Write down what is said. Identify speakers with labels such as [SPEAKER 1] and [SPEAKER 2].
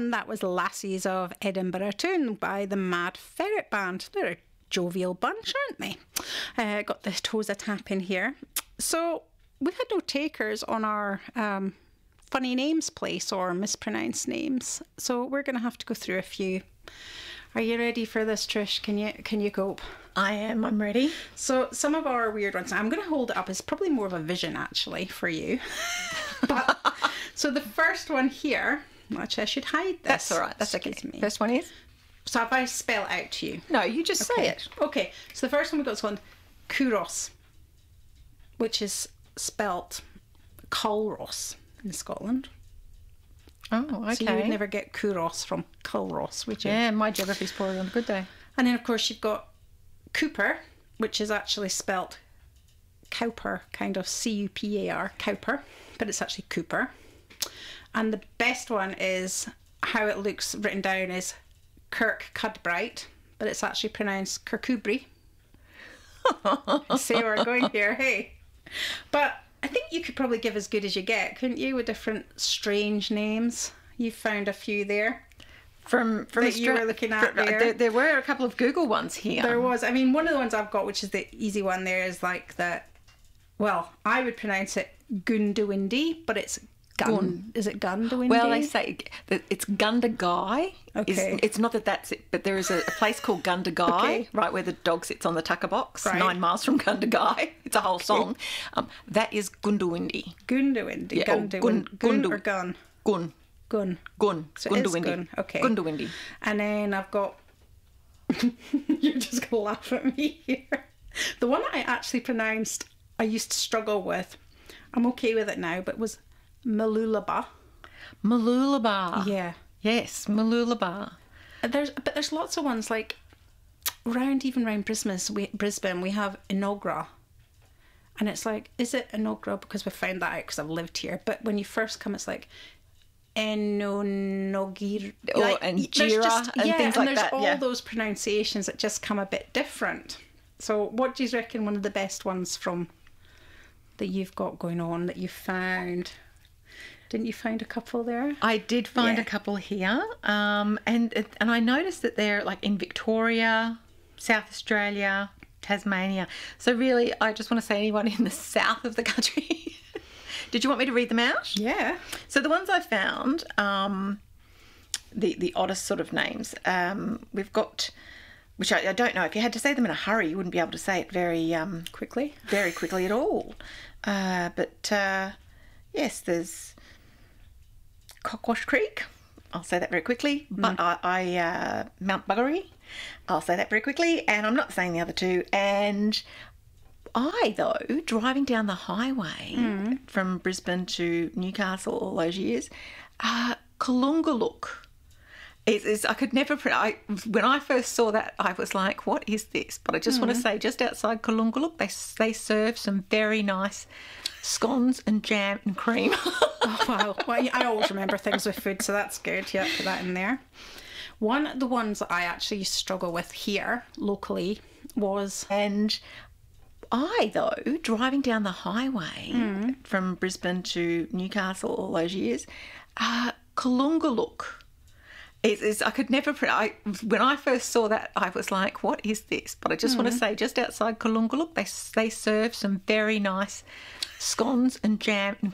[SPEAKER 1] And that was Lassies of Edinburgh Tune by the Mad Ferret Band. They're a jovial bunch, aren't they? Got the toes a tap in here. So we had no takers on our funny names place or mispronounced names. So we're going to have to go through a few. Are you ready for this, Trish? Can you cope?
[SPEAKER 2] I am. I'm ready.
[SPEAKER 1] So some of our weird ones. I'm going to hold it up. It's probably more of a vision actually for you. But so the first one here. Actually, I should hide this.
[SPEAKER 2] That's all right. That's okay.
[SPEAKER 1] Me.
[SPEAKER 2] First one is?
[SPEAKER 1] So if I spell it out to you.
[SPEAKER 2] No, you just say it.
[SPEAKER 1] Okay. So the first one we got is called Kouros, which is spelt Culross in Scotland.
[SPEAKER 2] Oh, okay.
[SPEAKER 1] So you would never get Kouros from Culross, would you?
[SPEAKER 2] Yeah, my geography's probably on a good day.
[SPEAKER 1] And then, of course, you've got Cooper, which is actually spelt Cowper, kind of C-U-P-A-R, Cowper, but it's actually Cooper. And the best one is, how it looks written down is Kirk Cudbright, but it's actually pronounced Kirkcudbright. See where we're going here, hey? But I think you could probably give as good as you get, couldn't you, with different strange names? You found a few there.
[SPEAKER 2] From
[SPEAKER 1] that you were looking at
[SPEAKER 2] there were a couple of Google ones here.
[SPEAKER 1] There was. I mean, one of the ones I've got, which is the easy one there, is like the, well, I would pronounce it Gundawindi, but it's Gun. Is it Gundawindi?
[SPEAKER 2] Well, they say that it's Gundagai.
[SPEAKER 1] Okay.
[SPEAKER 2] It's not that's it, but there is a place called Gundagai,
[SPEAKER 1] Okay.
[SPEAKER 2] right, where the dog sits on the tucker box,
[SPEAKER 1] Right.
[SPEAKER 2] 9 miles from Gundagai. It's a whole song. That is Gundawindi.
[SPEAKER 1] Gundawindi.
[SPEAKER 2] Yeah, or
[SPEAKER 1] Gun or gun?
[SPEAKER 2] Gun.
[SPEAKER 1] Gun.
[SPEAKER 2] Gun.
[SPEAKER 1] So it is
[SPEAKER 2] Gundawindi.
[SPEAKER 1] Gun. Okay.
[SPEAKER 2] Gundawindi.
[SPEAKER 1] And then I've got... You're just going to laugh at me here. The one I actually pronounced, I used to struggle with. I'm okay with it now, but was Malulaba.
[SPEAKER 2] Malulaba.
[SPEAKER 1] Yeah.
[SPEAKER 2] Yes, Malulaba.
[SPEAKER 1] But there's lots of ones like even around Brisbane we have Inogra, and it's like, is it Inogra because we found that out because I've lived here? But when you first come, it's like Enonogir
[SPEAKER 2] and Jira and things like that.
[SPEAKER 1] And there's all those pronunciations that just come a bit different. So what do you reckon one of the best ones from that you've got going on that you found? Didn't you find a couple there?
[SPEAKER 2] I did find a couple here, and I noticed that they're like in Victoria, South Australia, Tasmania. So really, I just want to say anyone in the south of the country. Did you want me to read them out?
[SPEAKER 1] Yeah.
[SPEAKER 2] So the ones I found, the oddest sort of names, we've got, which I don't know, if you had to say them in a hurry, you wouldn't be able to say it very
[SPEAKER 1] quickly
[SPEAKER 2] at all. But yes, there's Cockwash Creek. I'll say that very quickly. But I Mount Buggery. I'll say that very quickly. And I'm not saying the other two. And I, though, driving down the highway from Brisbane to Newcastle all those years, Kalungaluk. I could never... when I first saw that, I was like, what is this? But I just want to say, just outside Kalungaluk, they serve some very nice scones and jam and cream.
[SPEAKER 1] Oh, wow. Well, I always remember things with food, so that's good. Yeah, put that in there. One of the ones that I actually struggle with here, locally, was...
[SPEAKER 2] And I, though, driving down the highway from Brisbane to Newcastle all those years, Kalungaluk. I could never... when I first saw that, I was like, what is this? But I just want to say, just outside Kalungaluk, they serve some very nice scones and jam and